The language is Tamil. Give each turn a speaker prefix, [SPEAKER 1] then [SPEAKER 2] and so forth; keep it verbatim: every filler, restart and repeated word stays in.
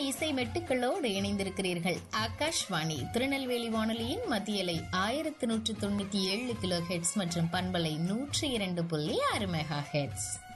[SPEAKER 1] இசை மெட்டுக்களோடு இணைந்திருக்கிறீர்கள். ஆகாஷ்வாணி திருநெல்வேலி வானொலியின் மத்தியலை ஆயிரத்தி நூற்று தொண்ணூத்தி ஏழு கிலோ ஹெட்ஸ் மற்றும் பண்பலை நூற்றி இரண்டு புள்ளி ஆறு மெகா ஹெட்ஸ்.